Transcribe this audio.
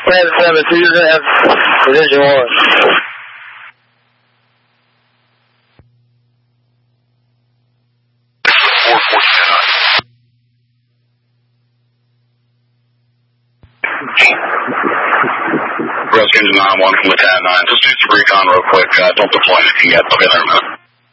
772, that's Division 1. Rescue Engine 9-1 from the TAD 9. Just do some recon real quick. Don't deploy anything yet. I'll be there in a minute.